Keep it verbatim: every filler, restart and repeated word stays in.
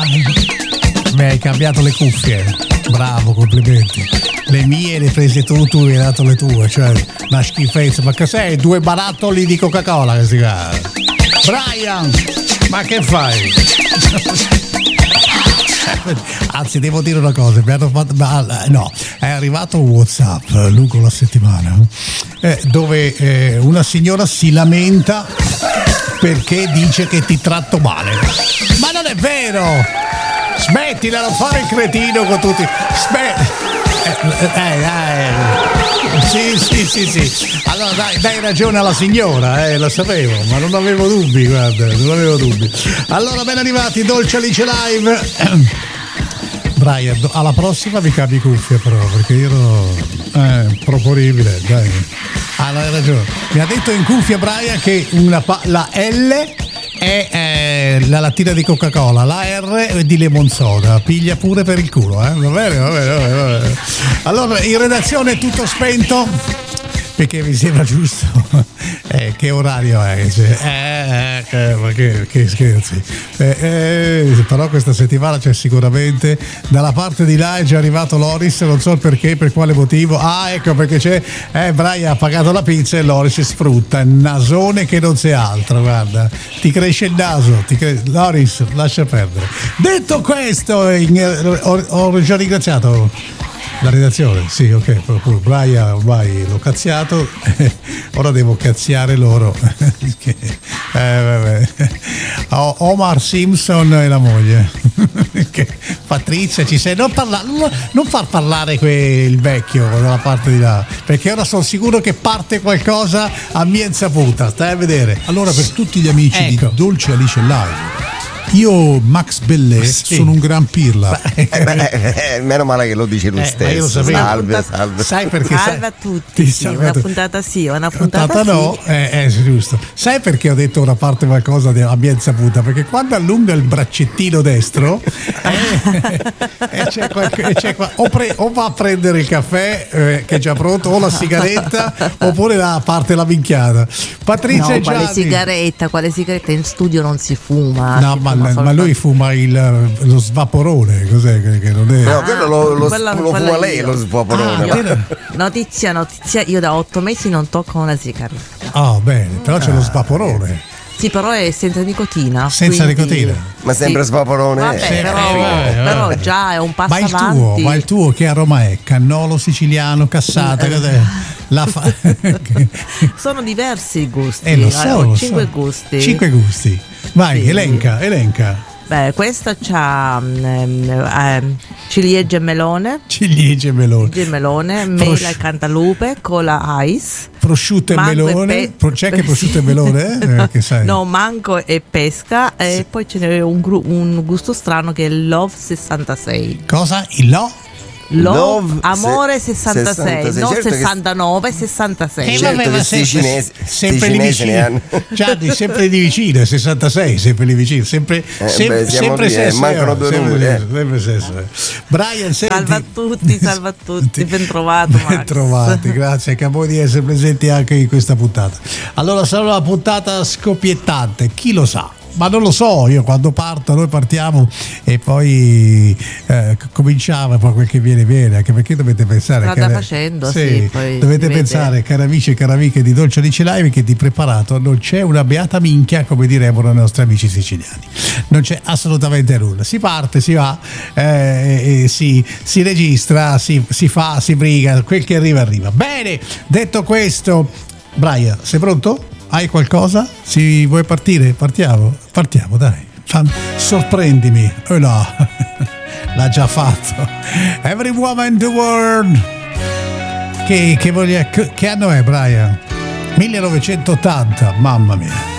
Mi hai cambiato le cuffie. Bravo, complimenti. Le mie le hai prese tu, tu mi hai dato le tue, cioè una schifezza. Ma che sei? Due barattoli di Coca-Cola che si chiama. Brian, ma che fai? Anzi, devo dire una cosa, mi hanno fatto, no, è arrivato un WhatsApp lungo la settimana eh, dove eh, una signora si lamenta perché dice che ti tratto male. Ma non è vero! Smettila, non fare il cretino con tutti. Smetti. Eh, eh, eh. Sì, sì, sì, sì. Allora dai, dai ragione alla signora, eh, lo sapevo, ma non avevo dubbi, guarda, non avevo dubbi. Allora, ben arrivati, Dolce Alice Live. Brian, alla prossima mi cambi cuffie però, perché io ero eh, proponibile, dai. Ah, no, hai ragione. Mi ha detto in cuffia Brian che una pa- la L è eh, la lattina di Coca-Cola, la R è di lemon soda, piglia pure per il culo, eh? Va bene, va bene, va bene, va bene. Allora, in redazione è tutto spento, perché mi sembra giusto. Eh, che orario è? Cioè, eh, eh, ma che, che scherzi. Eh, eh, però questa settimana c'è sicuramente dalla parte di là è già arrivato Loris, non so perché, per quale motivo. Ah, ecco perché c'è. Eh, Brian ha pagato la pizza e Loris sfrutta il nasone che non c'è altro, guarda. Ti cresce il naso, ti cre... Loris, lascia perdere. Detto questo, in, ho, ho già ringraziato la redazione, sì, ok, proprio Brian ormai l'ho cazziato, ora devo cazziare loro. eh, vabbè. Omar Simpson e la moglie. Patrizia, ci sei? Non, parla, non, non far parlare que, il vecchio dalla parte di là, perché ora sono sicuro che parte qualcosa a mia insaputa. Stai a vedere. Allora, per tutti gli amici ecco. di Dolce Alice Live, io, Max Bellè, sì. sono un gran pirla. Eh, beh, eh, meno male che lo dici lui eh, stesso. Io lo sapevo. Salve, salve. Sai perché? Salve sai, a tutti. Sì, una puntata sì, una puntata sì. no, eh, è giusto. Sai perché ho detto ora parte qualcosa di, a mia insaputa? Perché quando allunga il braccettino destro, eh, eh, c'è qualche, c'è qua, o, pre, o va a prendere il caffè eh, che è già pronto, o la sigaretta, oppure la parte la minchiata. Patrizia no, e quale Gianni. sigaretta? Quale sigaretta? In studio non si fuma. No, si ma, fuma ma lui fuma il, lo svaporone, cos'è che, che non è? No, quello lo, lo, quella, lo quella fuma lei, io. lo svaporone. Ah, io, notizia, notizia, io da otto mesi non tocco una sigaretta. Ah, bene, però c'è ah, lo svaporone. Sì, però è senza nicotina. Senza quindi... nicotina. Ma sempre sì. Svaporone. Vabbè, sì, però, eh, vabbè, però vabbè. già è un passo ma il avanti. Tuo, ma il tuo che aroma è? Cannolo siciliano, cassata, cos'è? La fa... Sono diversi i gusti. Eh, lo so, ho lo cinque so. gusti. Cinque gusti. Vai, sì. elenca, elenca. Beh, questa c'ha um, um, ciliegie e melone. Ciliegie e melone. Ciliegie e melone, mela Prosci- e cantalupe, cola ice. Prosciutto e melone. E pe- C'è che prosciutto e melone? Eh, che sai? No, mango e pesca. Sì. E poi ce n'è un, gru- un gusto strano che è Love sessantasei. Cosa? Il lo? Love, Love amore sessantasei, sessantasei. non certo sessantanove, sessantasei. Eh, certo vabbè, che ma sti sempre, cinesi, sempre sti lì cinesi ne hanno. Gianni, sempre di vicino, sessantasei, sempre lì vicino, sempre, eh, sempre, beh, sempre via, sesso. mancano due sempre, numeri. Eh. Sempre sesso. Brian, senti. Salve a tutti, salve a tutti, ben trovato Max. Ben trovati, grazie anche a voi di essere presenti anche in questa puntata. Allora sarà una puntata scoppiettante, chi lo sa? Ma non lo so, io quando parto, noi partiamo e poi eh, cominciamo, poi quel che viene viene, anche perché dovete pensare strada cara, facendo, sì, sì, poi dovete pensare, cari amici e cari amiche di Dolce Alice Live, che di preparato non c'è una beata minchia, come direbbero i nostri amici siciliani, non c'è assolutamente nulla, si parte, si va, eh, eh, si, si registra, si, si fa, si briga, quel che arriva arriva. Bene, detto questo, Brian, sei pronto? Hai qualcosa? Si vuoi partire? Partiamo, partiamo, dai. Fan, sorprendimi. Oh no, l'ha già fatto. Every woman in the world. Che, che, voglia, che, che anno è, Brian? millenovecentottanta, mamma mia.